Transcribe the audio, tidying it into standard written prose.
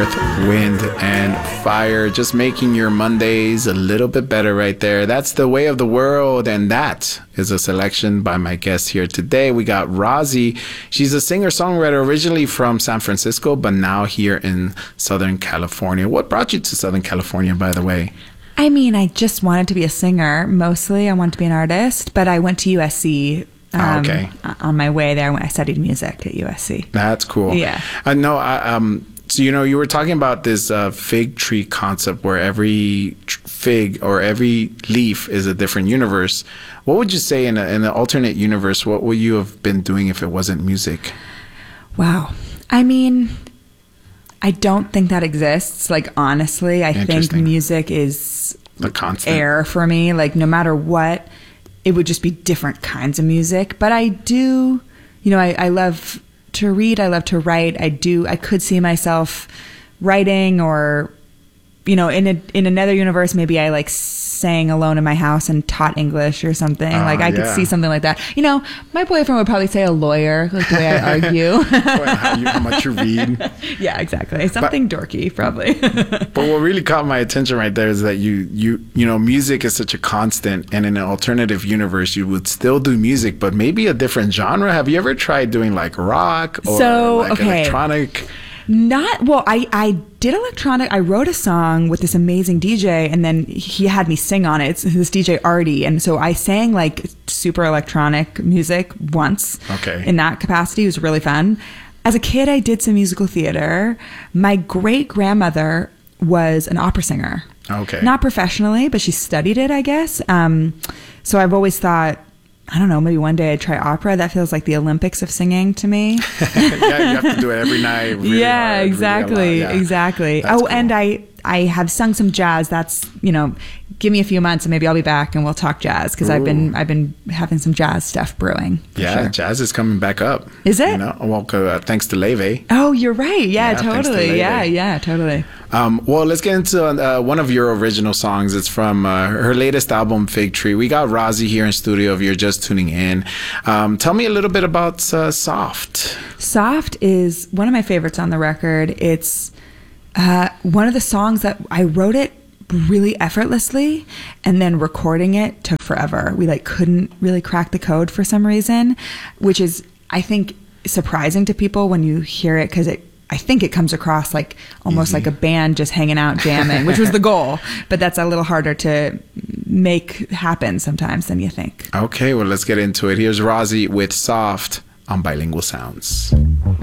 Wind and Fire, just making your Mondays a little bit better right there. That's The Way of the World, and that is a selection by my guest here today. We got Rozzy. She's a singer-songwriter originally from San Francisco, but now here in Southern California. What brought you to Southern California, by the way? I mean, I just wanted to be a singer. Mostly, I wanted to be an artist, but I went to USC. Okay. On my way there, I studied music at USC. That's cool. Yeah. So, you were talking about this fig tree concept where every fig or every leaf is a different universe. What would you say in an alternate universe, what would you have been doing if it wasn't music? Wow. I mean, I don't think that exists. Like, honestly, I think music is the constant air for me. Like, no matter what, it would just be different kinds of music. But I do, I love to read. I love to write. I could see myself writing, or, in another universe, maybe I sang alone in my house and taught English or something. I could see something like that. My boyfriend would probably say a lawyer, like the way I argue. How much you read. Yeah, exactly. Something dorky, probably. But what really caught my attention right there is that you music is such a constant, and in an alternative universe, you would still do music, but maybe a different genre. Have you ever tried doing like rock or electronic? I did electronic. I wrote a song with this amazing DJ, and then he had me sing on it. It's this DJ Artie, and so I sang like super electronic music once. Okay. In that capacity, it was really fun. As a kid, I did some musical theater. My great-grandmother was an opera singer. Okay. Not professionally, but she studied it, I guess. So I've always thought, I don't know, maybe one day I'd try opera. That feels like the Olympics of singing to me. Yeah, you have to do it every night. Really hard, exactly. Really exactly. That's oh, cool. And I have sung some jazz. That's, give me a few months and maybe I'll be back and we'll talk jazz, because I've been having some jazz stuff brewing. Yeah, sure. Jazz is coming back up. Is it? Thanks to Leve. Oh, you're right. Yeah, totally. Yeah, totally. Well, let's get into one of your original songs. It's from her latest album, Fig Tree. We got Rozzy here in studio if you're just tuning in. Tell me a little bit about Soft. Soft is one of my favorites on the record. It's one of the songs that I wrote it really effortlessly, and then recording it took forever. We couldn't really crack the code for some reason, which is, I think, surprising to people when you hear it, because I think it comes across like almost easy, like a band just hanging out jamming, which was the goal, but that's a little harder to make happen sometimes than you think. Okay, well, let's get into it. Here's Rozzy with Soft on Bilingual Sounds.